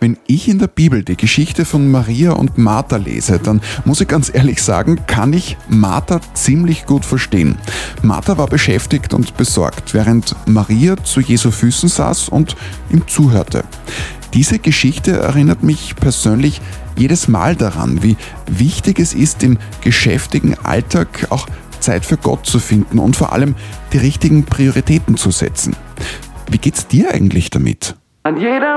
Wenn ich in der Bibel die Geschichte von Maria und Martha lese, dann muss ich ganz ehrlich sagen, kann ich Martha ziemlich gut verstehen. Martha war beschäftigt und besorgt, während Maria zu Jesu Füßen saß und ihm zuhörte. Diese Geschichte erinnert mich persönlich jedes Mal daran, wie wichtig es ist, im geschäftigen Alltag auch Zeit für Gott zu finden und vor allem die richtigen Prioritäten zu setzen. Wie geht's dir eigentlich damit? An jeder